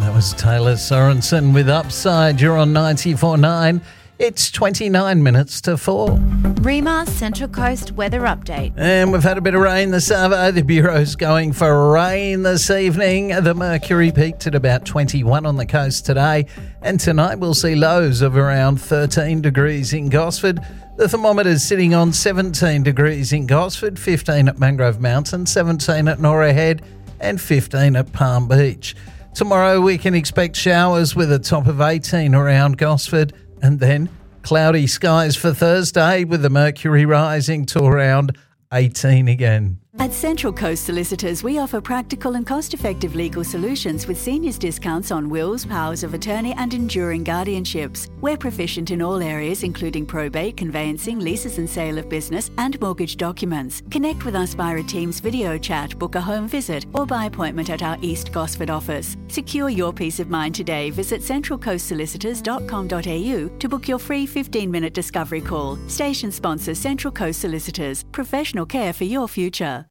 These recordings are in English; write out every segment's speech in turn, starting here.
That was Taylor Sorensen with Upside. You're on 94.9. It's 29 minutes to 4. REMA Central Coast weather update. And we've had a bit of rain this Savo. The Bureau's going for rain this evening. The mercury peaked at about 21 on the coast today. And tonight we'll see lows of around 13 degrees in Gosford. The thermometer's sitting on 17 degrees in Gosford, 15 at Mangrove Mountain, 17 at Norah Head and 15 at Palm Beach. Tomorrow we can expect showers with a top of 18 around Gosford, and then cloudy skies for Thursday with the mercury rising to around 18 again. At Central Coast Solicitors, we offer practical and cost-effective legal solutions with seniors discounts on wills, powers of attorney and enduring guardianships. We're proficient in all areas including probate, conveyancing, leases and sale of business and mortgage documents. Connect with us via a Teams video chat, book a home visit or by appointment at our East Gosford office. Secure your peace of mind today. Visit centralcoastsolicitors.com.au to book your free 15-minute discovery call. Station sponsor Central Coast Solicitors. Professional care for your future.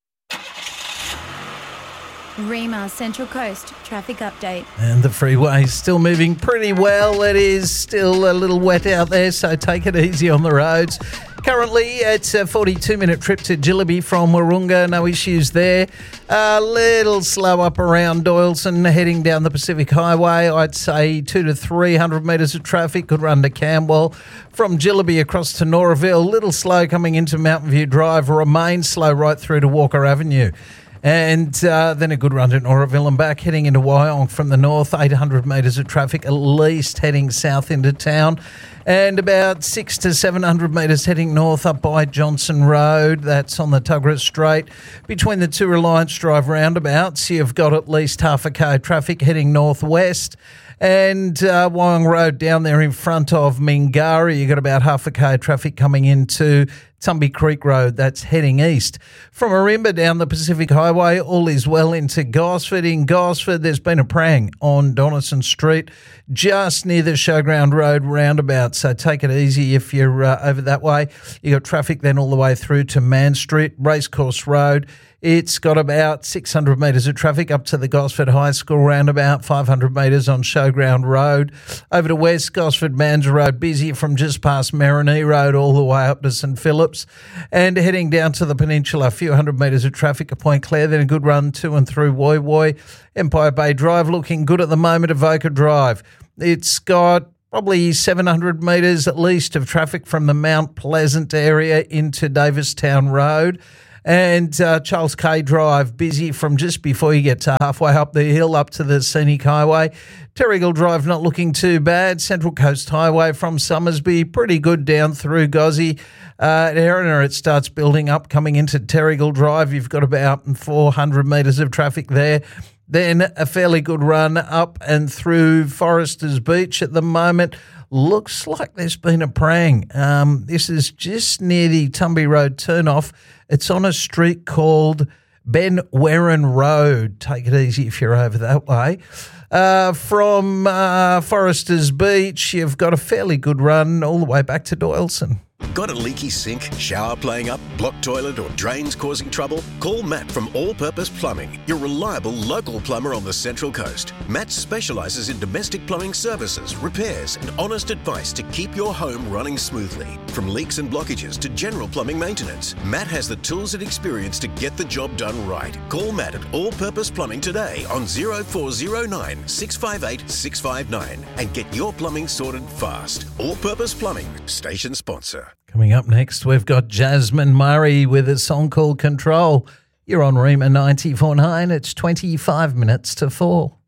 REMA Central Coast traffic update. And the freeway's still moving pretty well. It is still a little wet out there, so take it easy on the roads. Currently, it's a 42-minute trip to Jillaby from Wahroonga. No issues there. A little slow up around Doyleson, heading down the Pacific Highway. I'd say 200 to 300 metres of traffic could run to Camwell. From Jillaby across to Noraville, little slow coming into Mountain View Drive. Remains slow right through to Walker Avenue. And then a good run to Noraville and back, heading into Wyong from the north, 800 metres of traffic at least heading south into town, and about 600 to 700 metres heading north up by Johnson Road. That's on the Tuggerah Strait. Between the two Reliance Drive roundabouts, you've got at least half a k traffic heading northwest. And Wyong Road down there in front of Mingara, you've got about half a k traffic coming into Tumby Creek Road, that's heading east. From Ourimbah down the Pacific Highway, all is well into Gosford. In Gosford, there's been a prang on Donaldson Street, just near the Showground Road roundabout, so take it easy if you're over that way. You've got traffic then all the way through to Man Street, Racecourse Road. It's got about 600 metres of traffic up to the Gosford High School roundabout, 500 metres on Showground Road. Over to West Gosford Mans Road, busy from just past Marinee Road all the way up to St Phillips. And heading down to the Peninsula, a few hundred metres of traffic at Point Clare, then a good run to and through Woy Woy. Empire Bay Drive looking good at the moment, Avoca Drive. It's got probably 700 metres at least of traffic from the Mount Pleasant area into Davistown Road. And Charles K Drive, busy from just before you get to halfway up the hill up to the Scenic Highway. Terrigal Drive not looking too bad. Central Coast Highway from Summersby, pretty good down through Gozzy. At Erina, it starts building up coming into Terrigal Drive. You've got about 400 metres of traffic there. Then a fairly good run up and through Foresters Beach at the moment. Looks like there's been a prang. This is just near the Tumby Road turnoff. It's on a street called Ben Warren Road. Take it easy if you're over that way. From Foresters Beach, you've got a fairly good run all the way back to Doyleson. Got a leaky sink, shower playing up, blocked toilet or drains causing trouble? Call Matt from All Purpose Plumbing, your reliable local plumber on the Central Coast. Matt specialises in domestic plumbing services, repairs and honest advice to keep your home running smoothly. From leaks and blockages to general plumbing maintenance, Matt has the tools and experience to get the job done right. Call Matt at All Purpose Plumbing today on 0409 658 659 and get your plumbing sorted fast. All Purpose Plumbing, station sponsor. Coming up next, we've got Jasmine Murray with a song called Control. You're on REMA 94.9. It's 25 minutes to 4.